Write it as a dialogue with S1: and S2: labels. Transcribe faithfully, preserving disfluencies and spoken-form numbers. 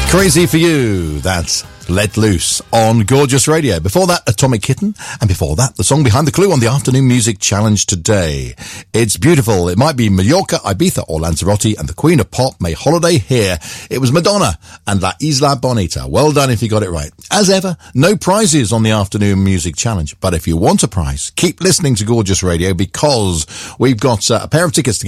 S1: Crazy for You, that's Let Loose on Gorgeous Radio. Before that, Atomic Kitten, and before that, the song behind the clue on the Afternoon Music Challenge today. It's beautiful. It might be Mallorca, Ibiza or Lanzarote, and the Queen of Pop may holiday here. It was Madonna and La Isla Bonita. Well done if you got it right. As ever, no prizes on the Afternoon Music Challenge, but if you want a prize, keep listening to Gorgeous Radio because we've got uh, a pair of tickets to